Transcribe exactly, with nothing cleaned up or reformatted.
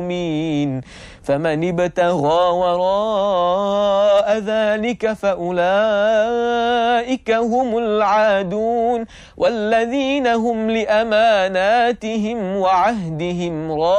فمن ابتغى وراء ذلك فأولئك هم العادون والذين هم لأماناتهم وعهدهم راعون